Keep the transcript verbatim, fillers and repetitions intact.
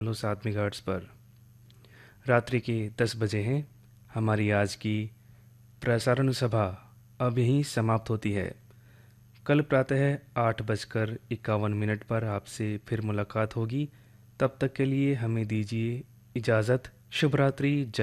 लो सात मेगाहर्ट्ज़ पर। रात्रि के दस बजे हैं। हमारी आज की प्रसारण सभा अब यहीं समाप्त होती है। कल प्रातः आठ बजकर इक्यावन मिनट पर आपसे फिर मुलाकात होगी। तब तक के लिए हमें दीजिए इजाज़त। शुभ रात्रि। जय